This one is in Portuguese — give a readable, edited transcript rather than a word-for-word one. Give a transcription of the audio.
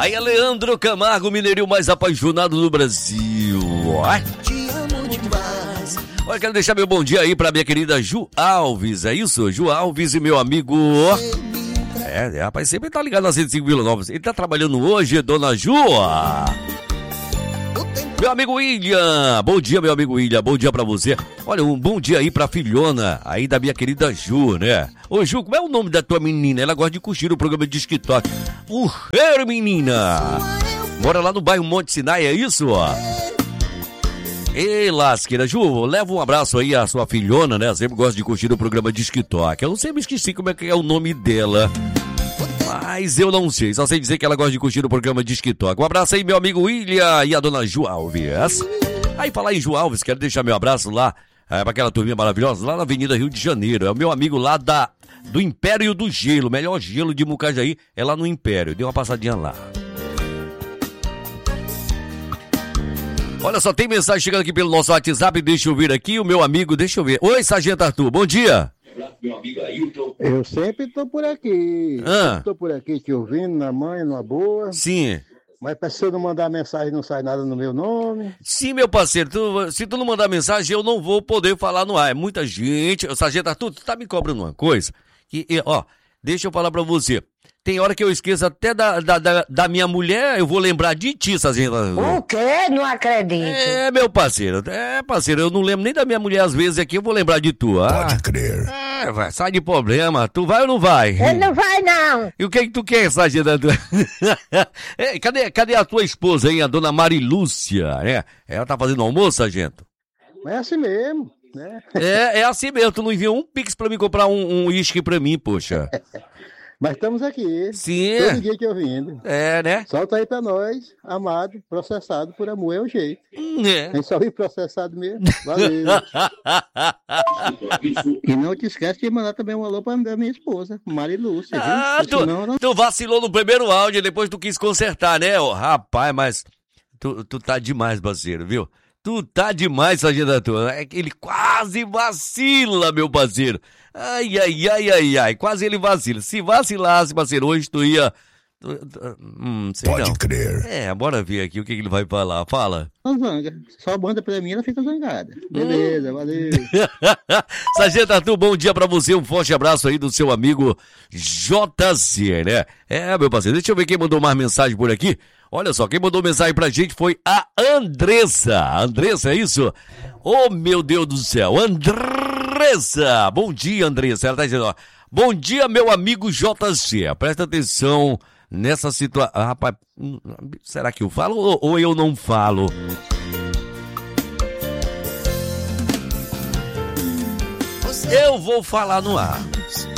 Aí é Leandro Camargo, mineirinho mais apaixonado do Brasil. Te amo demais. Olha, quero deixar meu bom dia aí pra minha querida Ju Alves, é isso? Ju Alves e meu amigo... rapaz, sempre tá ligado na 105,9. Ele tá trabalhando hoje, dona Ju. Meu amigo William, bom dia, meu amigo William, bom dia pra você. Olha, um bom dia aí pra filhona, aí da minha querida Ju, né? Ô Ju, como é o nome da tua menina? Ela gosta de curtir o programa de TikTok. Menina! Mora lá no bairro Monte Sinai, é isso? Ei, lasqueira, Ju, leva um abraço aí à sua filhona, né? Sempre gosta de curtir o programa de TikTok. Eu não sempre esqueci como é que é o nome dela. Mas eu não sei, só sei dizer que ela gosta de curtir o programa de TikTok. Um abraço aí, meu amigo William e a dona Ju Alves. Aí, falar em Ju Alves, quero deixar meu abraço lá pra aquela turminha maravilhosa, lá na Avenida Rio de Janeiro. É o meu amigo lá do Império do Gelo, o melhor gelo de Mucajaí é lá no Império. Dê uma passadinha lá. Olha só, tem mensagem chegando aqui pelo nosso WhatsApp, deixa eu ver aqui, o meu amigo, deixa eu ver. Oi, Sargento Arthur, bom dia. Eu sempre tô por aqui. Tô por aqui te ouvindo, na manhã, numa boa. Sim. Mas pra você não mandar mensagem, não sai nada no meu nome. Sim, meu parceiro, se tu não mandar mensagem, eu não vou poder falar no ar. É muita gente. Sargento Arthur, tu tá me cobrando uma coisa? Deixa eu falar pra você. Tem hora que eu esqueço até da minha mulher, eu vou lembrar de ti, Sargento Arthur. O quê? Não acredito. Meu parceiro. Parceiro, eu não lembro nem da minha mulher às vezes aqui, eu vou lembrar de tu. Pode crer. Sai de problema. Tu vai ou não vai? Ele não vai, não. E o que tu quer, Sargento Arthur? Cadê a tua esposa aí, a dona Marilúcia, né? Ela tá fazendo almoço, Sargento? Mas é assim mesmo, né? É assim mesmo, tu não enviou um pix pra mim comprar um uísque pra mim, poxa. Mas estamos aqui. Sim. Todo dia te ouvindo. Né? Solta aí pra nós, amado, processado por amor, é o jeito. Tem só ir processado mesmo. Valeu. E não te esquece de mandar também um alô pra minha esposa, Marilúcia. Tu vacilou no primeiro áudio, depois tu quis consertar, né? Rapaz, mas tu tá demais, parceiro, viu? Tu tá demais, Sargento Arthur. É que ele quase vacila, meu parceiro. Ai, quase ele vacila. Se vacilasse, parceiro, hoje tu ia... sei Pode não. crer. Bora ver aqui o que ele vai falar. Fala. Não zanga. Só manda pra mim, ela fica zangada. Beleza, valeu. Sargento Arthur, bom dia pra você. Um forte abraço aí do seu amigo JC, né? Meu parceiro. Deixa eu ver quem mandou mais mensagem por aqui. Olha só, quem mandou mensagem pra gente foi a Andressa. Andressa, é isso? Oh, meu Deus do céu. Andressa. Bom dia, Andressa. Ela tá dizendo, ó. Bom dia, meu amigo JC. Presta atenção nessa situação. Rapaz, será que eu falo ou eu não falo? Eu vou falar no ar.